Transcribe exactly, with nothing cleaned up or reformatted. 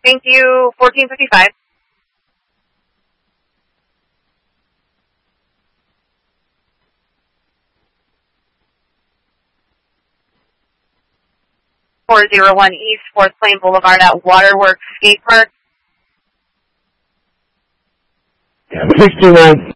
Thank you, fourteen fifty-five. four oh one East fourth Plain Boulevard at Waterworks Skate Park. sixty-nine.